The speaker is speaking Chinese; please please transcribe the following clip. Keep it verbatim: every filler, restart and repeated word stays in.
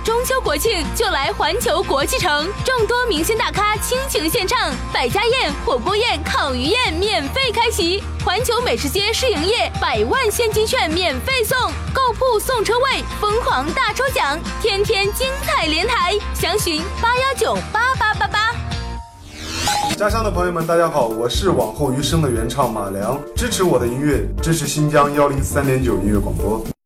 中秋国庆就来环球国际城，众多明星大咖倾情献唱，百家宴、火锅宴、烤鱼宴免费开席，环球美食街试营业，百万现金券免费送，购铺送车位，疯狂大抽奖，天天精彩连台，详询八幺九八八八八。 家乡的朋友们，大家好，我是往后余生的原唱马良，支持我的音乐，支持新疆幺零三点九音乐广播。